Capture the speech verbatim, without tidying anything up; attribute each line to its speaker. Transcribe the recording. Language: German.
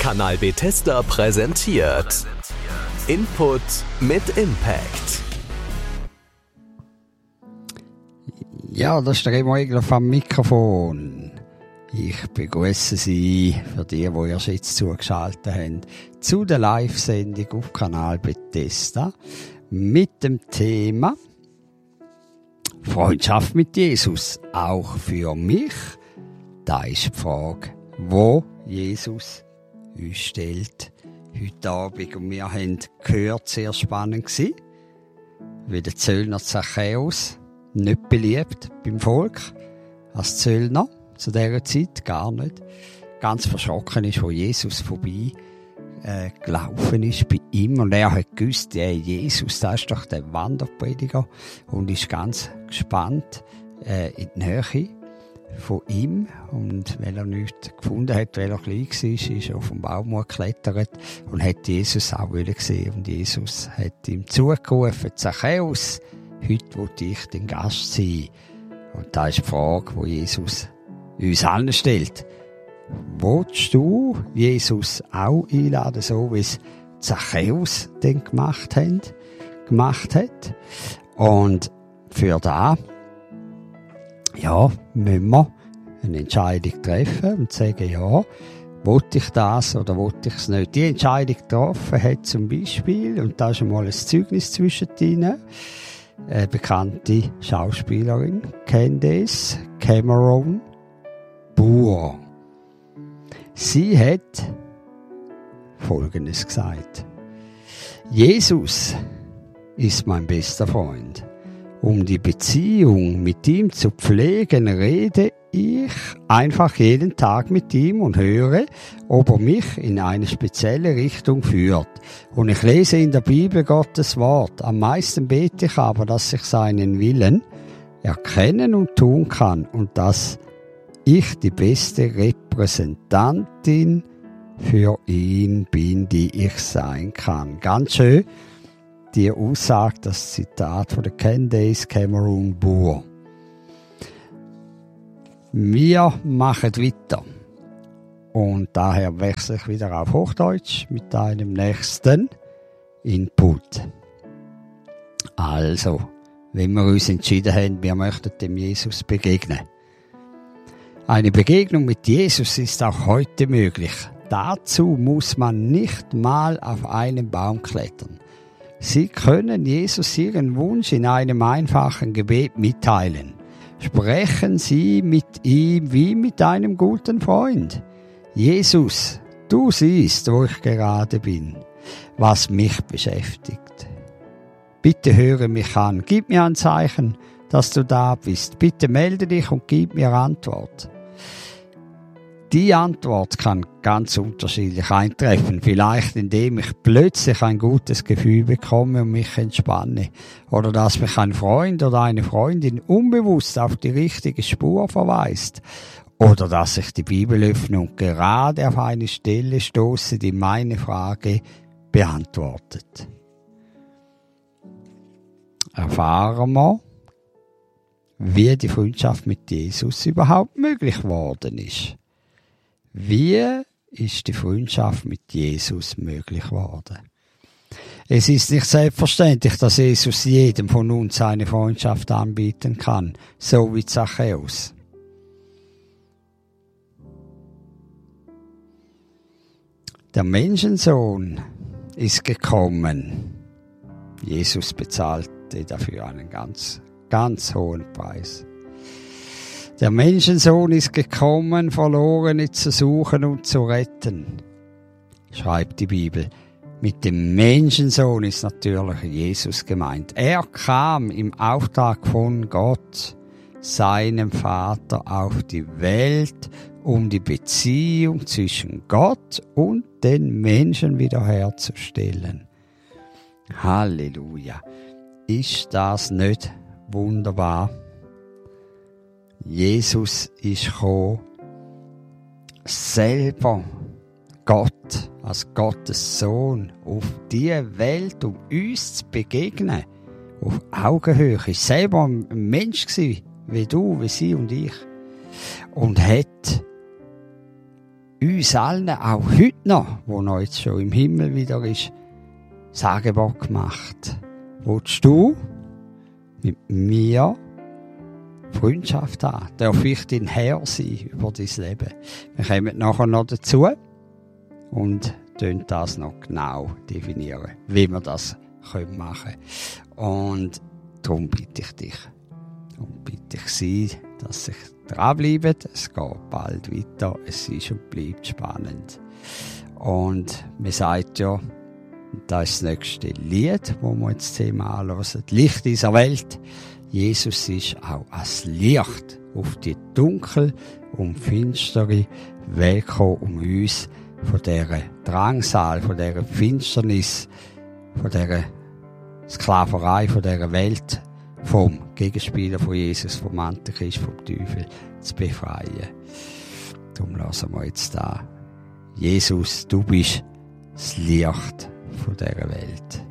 Speaker 1: Kanal Bethesda präsentiert Input mit Impact.
Speaker 2: Ja, das ist der Remo Egler vom Mikrofon. Ich begrüße Sie, für die, die erst jetzt zugeschaltet haben, zu der Live-Sendung auf Kanal Bethesda mit dem Thema Freundschaft mit Jesus. Auch für mich. Da ist die Frage, wo Jesus uns stellt heute Abend. Und wir haben gehört, sehr spannend gewesen, wie der Zöllner Zachäus, nicht beliebt beim Volk, als Zöllner, zu dieser Zeit gar nicht, ganz verschrocken ist, wo Jesus vorbei äh, gelaufen ist bei ihm. Und er hat gewusst, ja, Jesus, das ist doch der Wanderprediger, und ist ganz gespannt äh, in die Nähe von ihm. Und weil er nichts gefunden hat, weil er klein war, ist er auf den Baum geklettert und hat Jesus auch wieder gesehen. Und Jesus hat ihm zugerufen, Zachäus, heute will ich den Gast sein. Und da ist die Frage, die Jesus uns anstellt. Willst du Jesus auch einladen, so wie es Zachäus denn gemacht hat? Gemacht hat? Und für das, ja, müssen wir eine Entscheidung treffen und sagen, ja, will ich das oder will ich es nicht? Die Entscheidung getroffen hat zum Beispiel, und da ist einmal ein Zeugnis zwischen ihnen, eine bekannte Schauspielerin, Candace Cameron Bure. Sie hat Folgendes gesagt: Jesus ist mein bester Freund. Um die Beziehung mit ihm zu pflegen, rede ich einfach jeden Tag mit ihm und höre, ob er mich in eine spezielle Richtung führt. Und ich lese in der Bibel Gottes Wort. Am meisten bete ich aber, dass ich seinen Willen erkennen und tun kann und dass ich die beste Repräsentantin für ihn bin, die ich sein kann. Ganz schön die Aussage, das Zitat von der Candace Cameron Bure. Wir machen weiter. Und daher wechsle ich wieder auf Hochdeutsch mit einem nächsten Input. Also, wenn wir uns entschieden haben, wir möchten dem Jesus begegnen. Eine Begegnung mit Jesus ist auch heute möglich. Dazu muss man nicht mal auf einen Baum klettern. Sie können Jesus Ihren Wunsch in einem einfachen Gebet mitteilen. Sprechen Sie mit ihm wie mit einem guten Freund. Jesus, du siehst, wo ich gerade bin, was mich beschäftigt. Bitte höre mich an, gib mir ein Zeichen, dass du da bist. Bitte melde dich und gib mir Antwort. Die Antwort kann ganz unterschiedlich eintreffen. Vielleicht indem ich plötzlich ein gutes Gefühl bekomme und mich entspanne. Oder dass mich ein Freund oder eine Freundin unbewusst auf die richtige Spur verweist. Oder dass ich die Bibel öffne und gerade auf eine Stelle stoße, die meine Frage beantwortet. Erfahren wir, wie die Freundschaft mit Jesus überhaupt möglich geworden ist. Wie ist die Freundschaft mit Jesus möglich geworden? Es ist nicht selbstverständlich, dass Jesus jedem von uns seine Freundschaft anbieten kann, so wie Zachäus. Der Menschensohn ist gekommen. Jesus bezahlte dafür einen ganz, ganz hohen Preis. Der Menschensohn ist gekommen, Verlorene zu suchen und zu retten, schreibt die Bibel. Mit dem Menschensohn ist natürlich Jesus gemeint. Er kam im Auftrag von Gott, seinem Vater, auf die Welt, um die Beziehung zwischen Gott und den Menschen wiederherzustellen. Halleluja! Ist das nicht wunderbar? Jesus ist gekommen, selber Gott, als Gottes Sohn, auf diese Welt, um uns zu begegnen, auf Augenhöhe. Er war selber ein Mensch gewesen, wie du, wie sie und ich. Und hat uns allen, auch heute noch, wo noch jetzt schon im Himmel wieder ist, das Angebot gemacht. Willst du mit mir Freundschaft haben? Darf ich dein Herr sein über dein Leben? Wir kommen nachher noch dazu und definieren das noch genau definieren, wie wir das machen können. Und darum bitte ich dich und bitte ich Sie, dass Sie dranbleiben. Es geht bald weiter. Es ist und bleibt spannend. Und man sagt ja, das ist das nächste Lied, wo wir jetzt das Thema anhören. Licht dieser Welt. Jesus ist auch als Licht auf die dunkel und finstere Welt gekommen, um uns von dieser Drangsal, von dieser Finsternis, von dieser Sklaverei, von dieser Welt, vom Gegenspieler von Jesus, vom Antichrist, vom Teufel zu befreien. Darum lassen wir jetzt da. Jesus, du bist das Licht von dieser Welt.